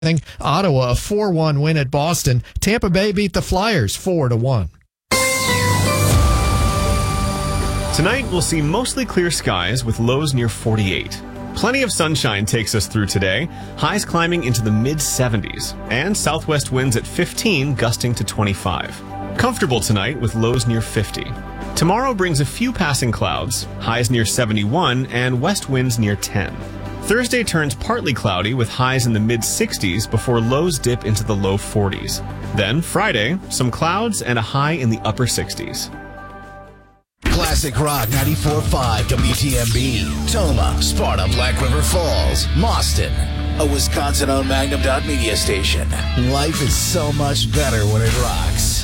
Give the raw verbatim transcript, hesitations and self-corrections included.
Ottawa, a four one win at Boston. Tampa Bay beat the Flyers four to one. Tonight, we'll see mostly clear skies with lows near forty-eight. Plenty of sunshine takes us through today, highs climbing into the mid seventies, and southwest winds at fifteen, gusting to twenty-five. Comfortable tonight with lows near fifty. Tomorrow brings a few passing clouds, highs near seventy-one, and west winds near ten. Thursday turns partly cloudy with highs in the mid sixties before lows dip into the low forties. Then Friday, some clouds and a high in the upper sixties. Classic Rock ninety-four point five W T M B, Toma, Sparta, Black River Falls, Mauston, a Wisconsin-owned Magnum dot media station. Life is so much better when it rocks.